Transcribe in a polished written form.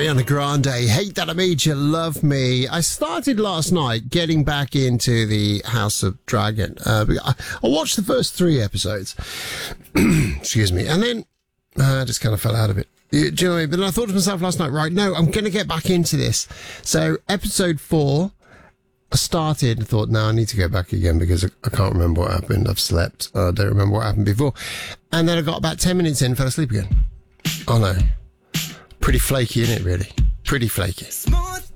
Ariana Grande, Hate That I Made You Love Me. I started last night getting back into the House of Dragon. I watched the first 3 episodes. Excuse me. And then I just kind of fell out of it. Do you know what I mean? But then I thought to myself last night, right, no, I'm going to get back into this. So episode 4, I started and thought, no, I need to go back again because I can't remember what happened. I've slept. I don't remember what happened before. And then I got about 10 minutes in, fell asleep again. Oh no. Pretty flaky, isn't it, really? Pretty flaky.